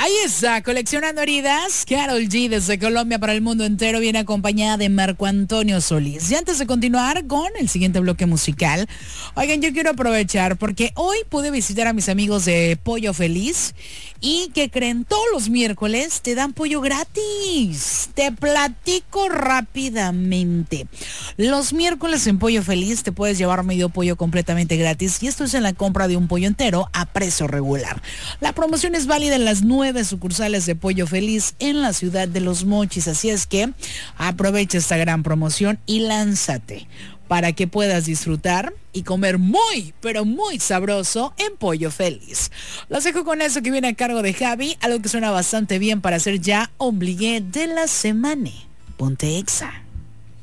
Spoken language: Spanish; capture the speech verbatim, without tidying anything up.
Ahí está, coleccionando heridas. Karol G desde Colombia para el mundo entero viene acompañada de Marco Antonio Solís. Y antes de continuar con el siguiente bloque musical, oigan, yo quiero aprovechar porque hoy pude visitar a mis amigos de Pollo Feliz y que creen, todos los miércoles te dan pollo gratis. Te platico rápidamente. Los miércoles en Pollo Feliz te puedes llevar medio pollo completamente gratis y esto es en la compra de un pollo entero a precio regular. La promoción es válida en las nueve sucursales de Pollo Feliz en la ciudad de Los Mochis, así es que aprovecha esta gran promoción y lánzate para que puedas disfrutar y comer muy, pero muy sabroso en Pollo Feliz. Los dejo con eso que viene a cargo de Javi, algo que suena bastante bien para hacer ya Obligué de la semana. Ponte Exa.